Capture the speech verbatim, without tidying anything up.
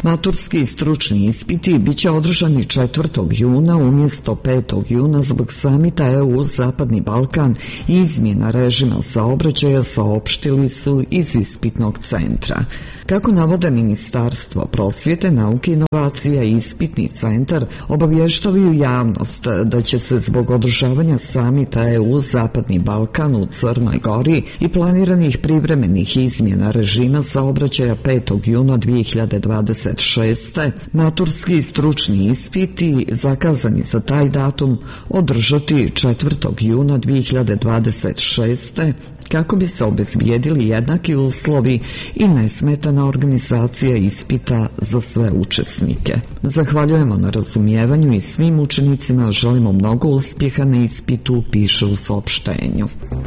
Maturski i stručni ispiti bit će održani četvrtog juna umjesto petog juna zbog samita E U Zapadni Balkan i izmjena režima saobraćaja, saopštili su iz ispitnog centra. Kako navode Ministarstvo prosvjete, nauke i inovacija i ispitni centar obavještavaju javnost da će se zbog održavanja samita E U Zapadni Balkan u Crnoj Gori i planiranih privremenih izmjena režima saobraćaja petog juna dvije hiljade dvadeset šeste. maturski i stručni ispiti zakazani za taj datum održati četvrtog juna dvije hiljade dvadeset šeste. kako bi se obezbijedili jednaki uslovi i nesmetana organizacija ispita za sve učesnike. Zahvaljujemo na razumijevanju i svim učenicima želimo mnogo uspjeha na ispitu, piše u saopštenju.